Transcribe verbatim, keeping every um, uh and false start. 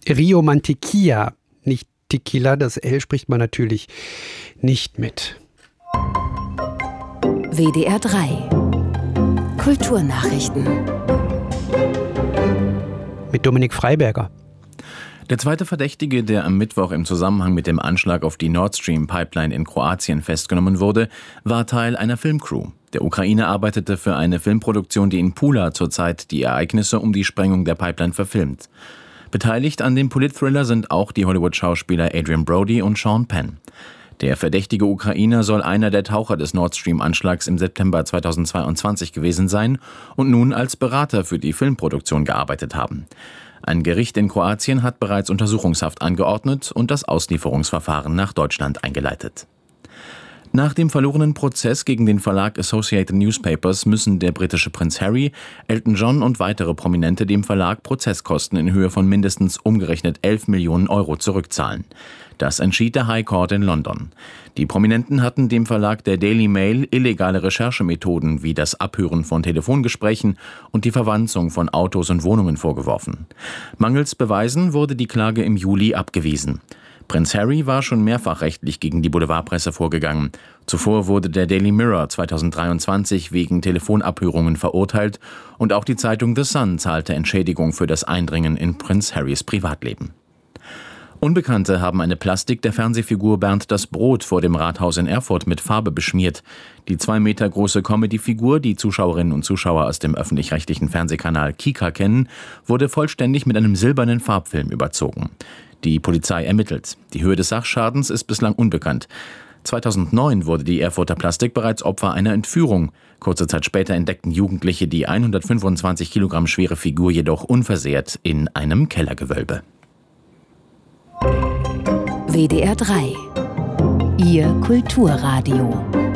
Rio Mantequilla, nicht Tequila, das L spricht man natürlich nicht mit. W D R drei Kulturnachrichten mit Dominik Freiberger. Der zweite Verdächtige, der am Mittwoch im Zusammenhang mit dem Anschlag auf die Nord Stream Pipeline in Kroatien festgenommen wurde, war Teil einer Filmcrew. Der Ukrainer arbeitete für eine Filmproduktion, die in Pula zurzeit die Ereignisse um die Sprengung der Pipeline verfilmt. Beteiligt an dem Politthriller sind auch die Hollywood-Schauspieler Adrian Brody und Sean Penn. Der verdächtige Ukrainer soll einer der Taucher des Nord Stream-Anschlags im September zweitausendzweiundzwanzig gewesen sein und nun als Berater für die Filmproduktion gearbeitet haben. Ein Gericht in Kroatien hat bereits Untersuchungshaft angeordnet und das Auslieferungsverfahren nach Deutschland eingeleitet. Nach dem verlorenen Prozess gegen den Verlag Associated Newspapers müssen der britische Prinz Harry, Elton John und weitere Prominente dem Verlag Prozesskosten in Höhe von mindestens umgerechnet elf Millionen Euro zurückzahlen. Das entschied der High Court in London. Die Prominenten hatten dem Verlag der Daily Mail illegale Recherchemethoden wie das Abhören von Telefongesprächen und die Verwanzung von Autos und Wohnungen vorgeworfen. Mangels Beweisen wurde die Klage im Juli abgewiesen. Prinz Harry war schon mehrfach rechtlich gegen die Boulevardpresse vorgegangen. Zuvor wurde der Daily Mirror zweitausenddreiundzwanzig wegen Telefonabhörungen verurteilt und auch die Zeitung The Sun zahlte Entschädigung für das Eindringen in Prinz Harrys Privatleben. Unbekannte haben eine Plastik der Fernsehfigur Bernd das Brot vor dem Rathaus in Erfurt mit Farbe beschmiert. Die zwei Meter große Comedy-Figur, die Zuschauerinnen und Zuschauer aus dem öffentlich-rechtlichen Fernsehkanal Kika kennen, wurde vollständig mit einem silbernen Farbfilm überzogen. Die Polizei ermittelt. Die Höhe des Sachschadens ist bislang unbekannt. zweitausendneun wurde die Erfurter Plastik bereits Opfer einer Entführung. Kurze Zeit später entdeckten Jugendliche die hundertfünfundzwanzig Kilogramm schwere Figur jedoch unversehrt in einem Kellergewölbe. W D R drei Ihr Kulturradio.